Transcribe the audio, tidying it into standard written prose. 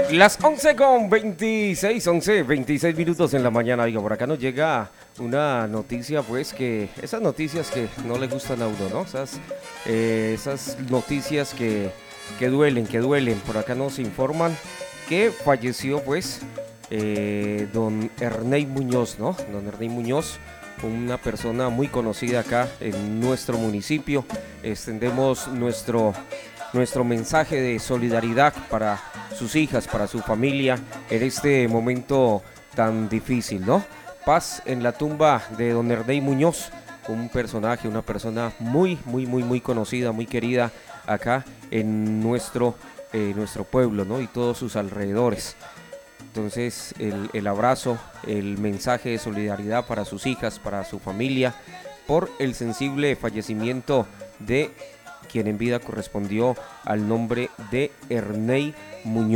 Las 11:26 minutos en la mañana. Oiga, por acá nos llega una noticia, pues, que esas noticias que no le gustan a uno, ¿no? Esas noticias que duelen, que duelen. Por acá nos informan que falleció, pues, don Ernei Muñoz, ¿no? Don Ernei Muñoz, una persona muy conocida acá en nuestro municipio. Extendemos nuestro mensaje de solidaridad para sus hijas, para su familia en este momento tan difícil, ¿no? Paz en la tumba de don Ernei Muñoz, un personaje, una persona muy conocida, muy querida acá en nuestro pueblo, ¿no? Y todos sus alrededores. Entonces el abrazo, el mensaje de solidaridad para sus hijas, para su familia, por el sensible fallecimiento de quien en vida correspondió al nombre de Ernei Muñoz.